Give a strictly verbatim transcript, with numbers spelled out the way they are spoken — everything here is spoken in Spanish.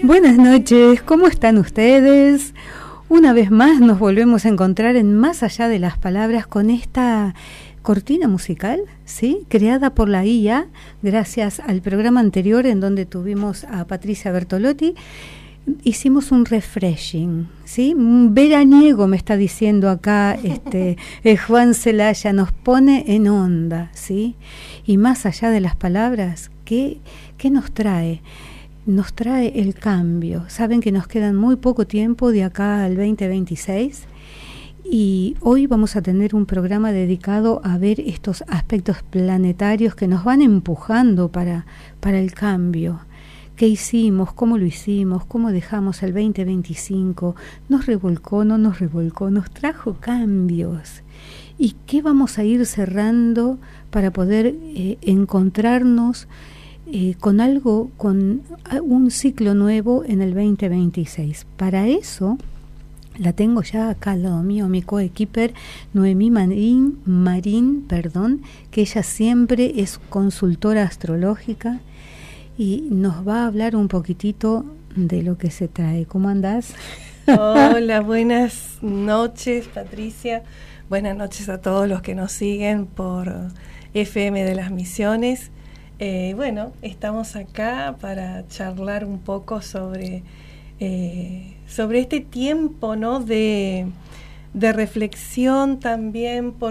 Buenas noches, ¿cómo están ustedes? Una vez más nos volvemos a encontrar en Más Allá de las Palabras con esta cortina musical, ¿sí? Creada por la I A, gracias al programa anterior en donde tuvimos a Patricia Bertolotti. Hicimos un refreshing, ¿sí? Un veraniego, me está diciendo acá este eh, Juan Celaya, nos pone en onda, ¿sí? Y más allá de las palabras, ¿qué, qué nos trae? Nos trae el cambio. Saben que nos quedan muy poco tiempo de acá al veinte veintiséis y hoy vamos a tener un programa dedicado a ver estos aspectos planetarios que nos van empujando para, para el cambio. ¿Qué hicimos? ¿Cómo lo hicimos? ¿Cómo dejamos el veinte veinticinco? ¿Nos revolcó? ¿No nos revolcó? ¿Nos trajo cambios? ¿Y qué vamos a ir cerrando para poder eh, encontrarnos Eh, con algo, con un ciclo nuevo en el veinte veintiséis? Para eso la tengo ya acá al lado mío, mi coequiper Noemí Marín, Marín, perdón, que ella siempre es consultora astrológica y nos va a hablar un poquitito de lo que se trae. ¿Cómo andás? Hola, buenas noches, Patricia. Buenas noches a todos los que nos siguen por F M de las Misiones. Eh, bueno, estamos acá para charlar un poco sobre, eh, sobre este tiempo, ¿no? de, de reflexión también, por